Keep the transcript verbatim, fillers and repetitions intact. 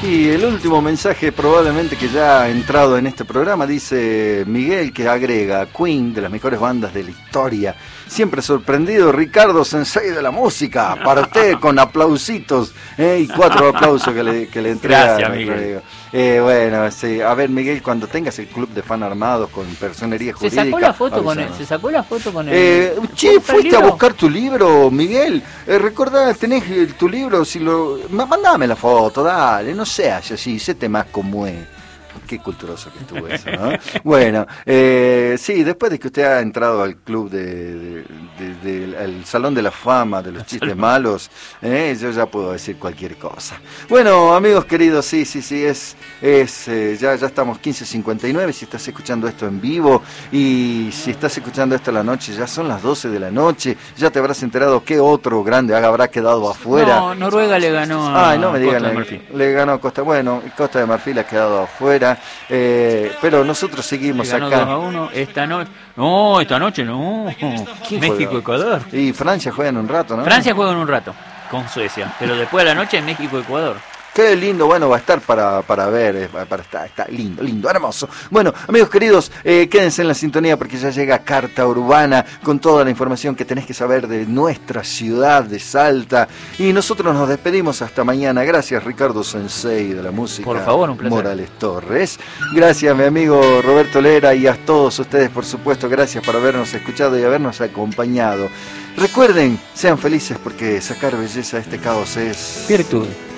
Y el último mensaje probablemente que ya ha entrado en este programa dice Miguel, que agrega: Queen, de las mejores bandas de la historia. Siempre sorprendido, Ricardo Sensei de la música. Para usted, con aplausitos, ¿eh? Y cuatro aplausos que le, que le entrega. Gracias, Miguel. Eh, bueno, sí. A ver, Miguel, cuando tengas el club de fan armados con personería jurídica... ¿Se sacó la foto con él? ¿Se sacó la foto con él? Eh, che, ¿fuiste a buscar tu libro, Miguel? Eh, recordá, tenés el, tu libro, si lo... Mandame la foto, dale, no seas así, séte más como es. Qué culturoso que estuvo eso, ¿no? Bueno, eh, sí, después de que usted ha entrado al club de, de, de, de al Salón de la Fama de los Chistes Malos, eh, yo ya puedo decir cualquier cosa. Bueno, amigos queridos, sí, sí, sí, es, es eh, ya, ya estamos quince cincuenta y nueve, si estás escuchando esto en vivo, y si estás escuchando esto a la noche, ya son las doce de la noche, ya te habrás enterado qué otro grande habrá quedado afuera. No, Noruega le ganó a Ay, no me digan, Costa de le, Marfil. le ganó Costa, bueno, Costa de Marfil ha quedado afuera. Eh, pero nosotros seguimos ganó acá. dos a uno esta noche. No, esta noche no. México, Ecuador. Y Francia juega en un rato, ¿no? Francia juega en un rato con Suecia, pero después de la noche México, Ecuador. Qué lindo, bueno, va a estar para, para ver, para estar, está lindo, lindo, hermoso. Bueno, amigos queridos, eh, quédense en la sintonía porque ya llega Carta Urbana con toda la información que tenés que saber de nuestra ciudad de Salta. Y nosotros nos despedimos hasta mañana. Gracias, Ricardo Sensei de la música. Por favor, un placer. Morales Torres. Gracias, mi amigo Roberto Lera, y a todos ustedes, por supuesto, gracias por habernos escuchado y habernos acompañado. Recuerden, sean felices porque sacar belleza de este caos es... virtud.